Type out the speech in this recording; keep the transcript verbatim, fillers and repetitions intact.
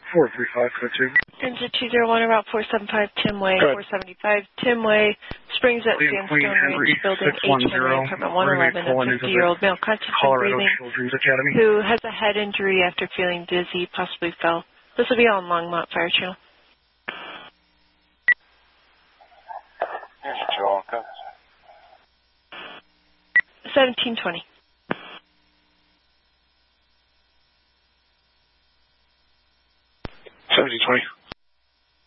four three five, code two. Engine two zero one, Route four seven five, Tim Way, four seventy-five, Tim Way, Springs at Sandstone Ridge, Building H Henry, apartment one eleven, a fifty-year-old male, conscious and breathing, who has a head injury after feeling dizzy, possibly fell. This will be on Longmont Fire Channel. Here's your Joel, code. seventeen twenty.